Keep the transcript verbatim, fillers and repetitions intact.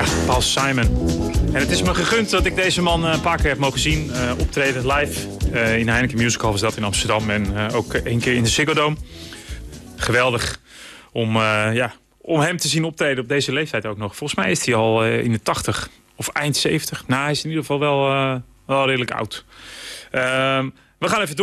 Ja, Paul Simon. En het is me gegund dat ik deze man een paar keer heb mogen zien. Uh, optreden live uh, in de Heineken Musical was dat in Amsterdam. En uh, ook één keer in de Ziggo Dome. Geweldig om, uh, ja, om hem te zien optreden op deze leeftijd ook nog. Volgens mij is hij al uh, in de tachtig of eind zeventig. Nou, hij is in ieder geval wel, uh, wel redelijk oud. Uh, we gaan even door.